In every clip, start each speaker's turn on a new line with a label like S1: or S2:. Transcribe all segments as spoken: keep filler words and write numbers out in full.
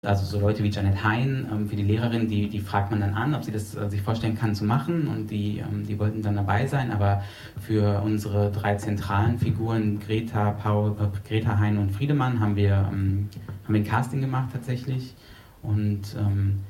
S1: Also so Leute wie Janet Hein, ähm, für die Lehrerin, die, die fragt man dann an, ob sie das äh, sich vorstellen kann zu machen, und die, ähm, die wollten dann dabei sein, aber für unsere drei zentralen Figuren, Greta, Paul, äh, Greta, Hein und Friedemann, haben wir, ähm, haben wir ein Casting gemacht tatsächlich, und ähm,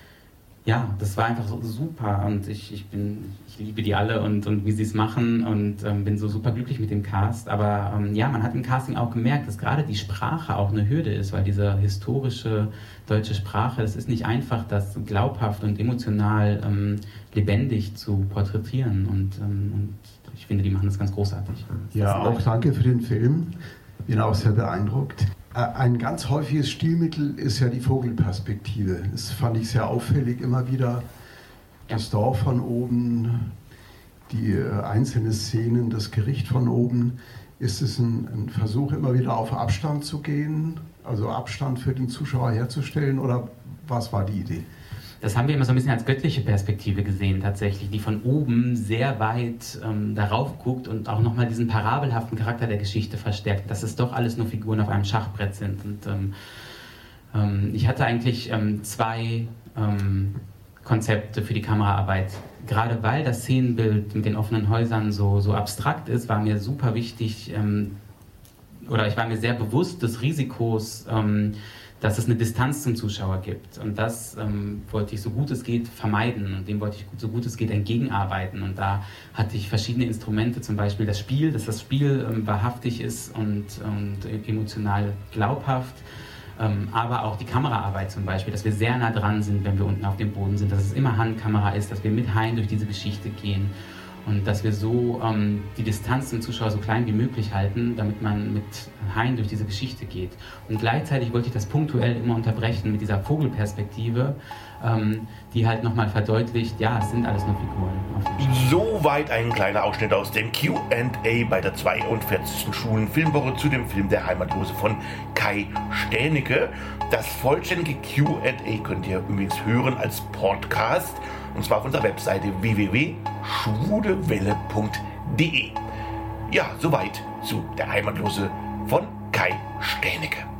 S1: ja, das war einfach so super, und ich, ich bin, ich liebe die alle und, und wie sie es machen, und ähm, bin so super glücklich mit dem Cast. Aber ähm, ja, man hat im Casting auch gemerkt, dass gerade die Sprache auch eine Hürde ist, weil diese historische deutsche Sprache, das ist nicht einfach, das glaubhaft und emotional ähm, lebendig zu porträtieren, und, ähm, und ich finde, die machen das ganz großartig.
S2: Ja, auch danke für den Film. Bin auch sehr beeindruckt. Ein ganz häufiges Stilmittel ist ja die Vogelperspektive. Das fand ich sehr auffällig immer wieder. Das Dorf von oben, die einzelnen Szenen, das Gericht von oben. Ist es ein, ein Versuch, immer wieder auf Abstand zu gehen, also Abstand für den Zuschauer herzustellen, oder was war die Idee?
S1: Das haben wir immer so ein bisschen als göttliche Perspektive gesehen, tatsächlich, die von oben sehr weit ähm, darauf guckt und auch nochmal diesen parabelhaften Charakter der Geschichte verstärkt, dass es doch alles nur Figuren auf einem Schachbrett sind. Und ähm, ähm, ich hatte eigentlich ähm, zwei ähm, Konzepte für die Kameraarbeit. Gerade weil das Szenenbild mit den offenen Häusern so, so abstrakt ist, war mir super wichtig, ähm, oder ich war mir sehr bewusst des Risikos, ähm, dass es eine Distanz zum Zuschauer gibt. Und das ähm, wollte ich so gut es geht vermeiden, und dem wollte ich so gut es geht entgegenarbeiten. Und da hatte ich verschiedene Instrumente, zum Beispiel das Spiel, dass das Spiel ähm, wahrhaftig ist und, und emotional glaubhaft, ähm, aber auch die Kameraarbeit zum Beispiel, dass wir sehr nah dran sind, wenn wir unten auf dem Boden sind, dass es immer Handkamera ist, dass wir mit Hein durch diese Geschichte gehen. Und dass wir so ähm, die Distanz zum Zuschauer so klein wie möglich halten, damit man mit Hein durch diese Geschichte geht. Und gleichzeitig wollte ich das punktuell immer unterbrechen mit dieser Vogelperspektive, ähm, die halt nochmal verdeutlicht, ja, es sind alles nur Figuren.
S3: Soweit ein kleiner Ausschnitt aus dem Q and A bei der zweiundvierzigsten Schulen-Filmwoche zu dem Film Der Heimatlose von Kai Stänicke. Das vollständige Q and A könnt ihr übrigens hören als Podcast, und zwar auf unserer Webseite w w w punkt schwulewelle punkt de. Ja, soweit zu Der Heimatlose von Kai Stänicke.